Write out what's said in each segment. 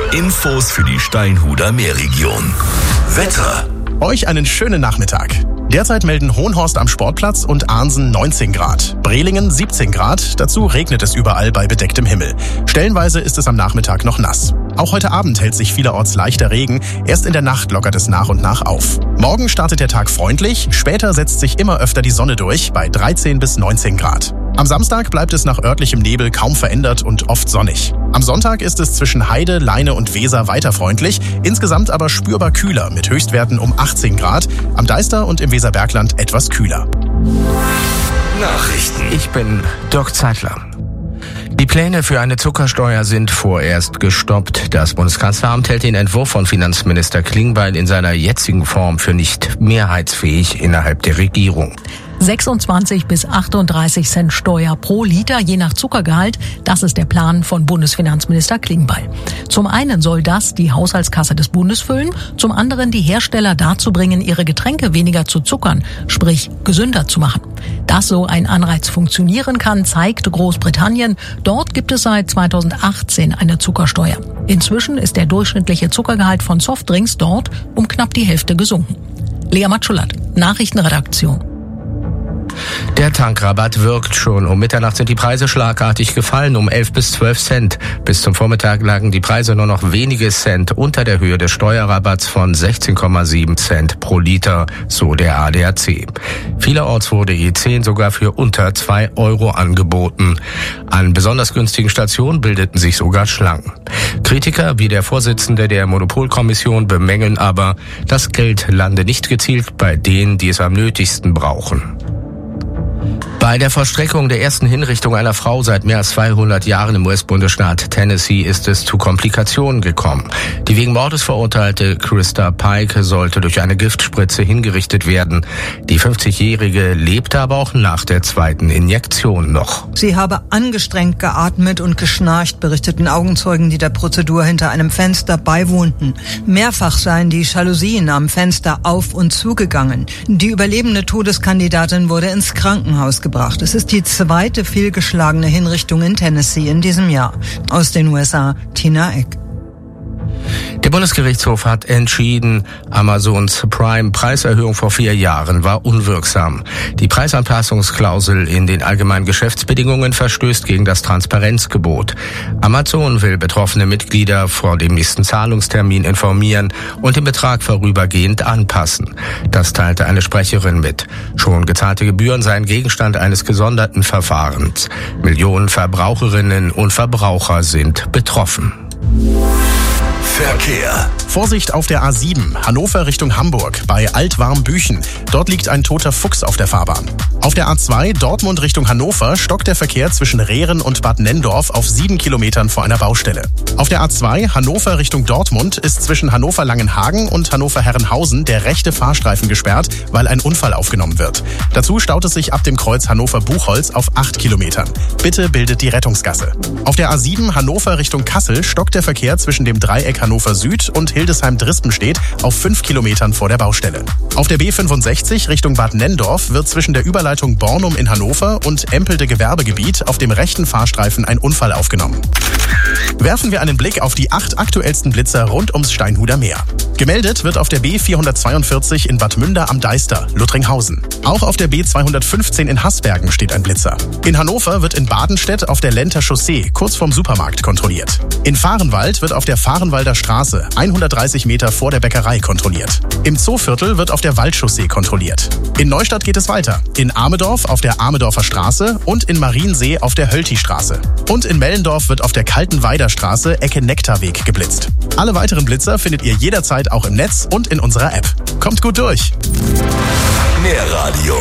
Infos für die Steinhuder Meerregion. Wetter. Euch einen schönen Nachmittag. Derzeit melden Hohenhorst am Sportplatz und Arnsen 19 Grad, Brelingen 17 Grad, dazu regnet es überall bei bedecktem Himmel. Stellenweise ist es am Nachmittag noch nass. Auch heute Abend hält sich vielerorts leichter Regen, erst in der Nacht lockert es nach und nach auf. Morgen startet der Tag freundlich, später setzt sich immer öfter die Sonne durch, bei 13 bis 19 Grad. Am Samstag bleibt es nach örtlichem Nebel kaum verändert und oft sonnig. Am Sonntag ist es zwischen Heide, Leine und Weser weiter freundlich, insgesamt aber spürbar kühler mit Höchstwerten um 18 Grad, am Deister und im Weserbergland etwas kühler. Nachrichten. Ich bin Dirk Zeitler. Die Pläne für eine Zuckersteuer sind vorerst gestoppt. Das Bundeskanzleramt hält den Entwurf von Finanzminister Klingbeil in seiner jetzigen Form für nicht mehrheitsfähig innerhalb der Regierung. 26 bis 38 Cent Steuer pro Liter, je nach Zuckergehalt. Das ist der Plan von Bundesfinanzminister Klingbeil. Zum einen soll das die Haushaltskasse des Bundes füllen, zum anderen die Hersteller dazu bringen, ihre Getränke weniger zu zuckern, sprich gesünder zu machen. Dass so ein Anreiz funktionieren kann, zeigt Großbritannien. Dort gibt es seit 2018 eine Zuckersteuer. Inzwischen ist der durchschnittliche Zuckergehalt von Softdrinks dort um knapp die Hälfte gesunken. Lea Matschulat, Nachrichtenredaktion. Der Tankrabatt wirkt schon. Um Mitternacht sind die Preise schlagartig gefallen, um 11 bis 12 Cent. Bis zum Vormittag lagen die Preise nur noch wenige Cent unter der Höhe des Steuerrabatts von 16,7 Cent pro Liter, so der ADAC. Vielerorts wurde E10 sogar für unter 2 Euro angeboten. An besonders günstigen Stationen bildeten sich sogar Schlangen. Kritiker wie der Vorsitzende der Monopolkommission bemängeln aber, das Geld lande nicht gezielt bei denen, die es am nötigsten brauchen. Bei der Vollstreckung der ersten Hinrichtung einer Frau seit mehr als 200 Jahren im US-Bundesstaat Tennessee ist es zu Komplikationen gekommen. Die wegen Mordes verurteilte Krista Pike sollte durch eine Giftspritze hingerichtet werden. Die 50-Jährige lebte aber auch nach der zweiten Injektion noch. Sie habe angestrengt geatmet und geschnarcht, berichteten Augenzeugen, die der Prozedur hinter einem Fenster beiwohnten. Mehrfach seien die Jalousien am Fenster auf und zugegangen. Die überlebende Todeskandidatin wurde ins Krankenhaus gebracht. Es ist die zweite fehlgeschlagene Hinrichtung in Tennessee in diesem Jahr. Aus den USA, Tina Eck. Der Bundesgerichtshof hat entschieden, Amazons Prime-Preiserhöhung vor 4 Jahren war unwirksam. Die Preisanpassungsklausel in den allgemeinen Geschäftsbedingungen verstößt gegen das Transparenzgebot. Amazon will betroffene Mitglieder vor dem nächsten Zahlungstermin informieren und den Betrag vorübergehend anpassen. Das teilte eine Sprecherin mit. Schon gezahlte Gebühren seien Gegenstand eines gesonderten Verfahrens. Millionen Verbraucherinnen und Verbraucher sind betroffen. Verkehr. Vorsicht auf der A7, Hannover Richtung Hamburg, bei Altwarmbüchen. Dort liegt ein toter Fuchs auf der Fahrbahn. Auf der A2, Dortmund Richtung Hannover, stockt der Verkehr zwischen Rehren und Bad Nenndorf auf 7 Kilometern vor einer Baustelle. Auf der A2, Hannover Richtung Dortmund, ist zwischen Hannover-Langenhagen und Hannover-Herrenhausen der rechte Fahrstreifen gesperrt, weil ein Unfall aufgenommen wird. Dazu staut es sich ab dem Kreuz Hannover-Buchholz auf 8 Kilometern. Bitte bildet die Rettungsgasse. Auf der A7, Hannover Richtung Kassel, stockt der Verkehr zwischen dem Dreieck Hannover Süd und Hildesheim-Drispenstedt auf 5 Kilometern vor der Baustelle. Auf der B65 Richtung Bad Nenndorf wird zwischen der Überleitung Bornum in Hannover und Empelde Gewerbegebiet auf dem rechten Fahrstreifen ein Unfall aufgenommen. Werfen wir einen Blick auf die 8 aktuellsten Blitzer rund ums Steinhuder Meer. Gemeldet wird auf der B442 in Bad Münder am Deister, Luttringhausen. Auch auf der B215 in Haßbergen steht ein Blitzer. In Hannover wird in Badenstedt auf der Lenter Chaussee kurz vorm Supermarkt kontrolliert. In Vahrenwald wird auf der Vahrenwalder Straße 130 Meter vor der Bäckerei kontrolliert. Im Zooviertel wird auf der Waldchaussee kontrolliert. In Neustadt geht es weiter. In Amedorf auf der Amedorfer Straße und in Mariensee auf der Hölti-Straße. Und in Mellendorf wird auf der Kaltenweider Straße Ecke Nektarweg geblitzt. Alle weiteren Blitzer findet ihr jederzeit auch im Netz und in unserer App. Kommt gut durch! Mehr Radio.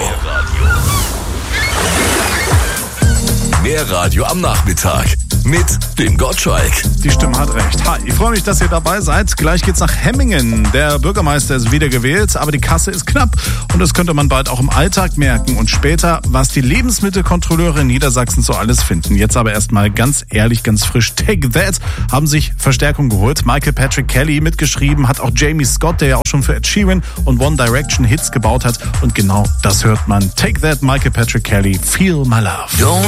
Mehr Radio am Nachmittag. Mit dem Gottschalk. Die Stimme hat recht. Hi, ich freue mich, dass ihr dabei seid. Gleich geht's nach Hemmingen. Der Bürgermeister ist wieder gewählt, aber die Kasse ist knapp. Und das könnte man bald auch im Alltag merken. Und später, was die Lebensmittelkontrolleure in Niedersachsen so alles finden. Jetzt aber erstmal ganz ehrlich, ganz frisch. Take That haben sich Verstärkung geholt. Michael Patrick Kelly mitgeschrieben, hat auch Jamie Scott, der ja auch schon für Ed Sheeran und One Direction Hits gebaut hat. Und genau das hört man. Take That, Michael Patrick Kelly, Feel My Love. Don't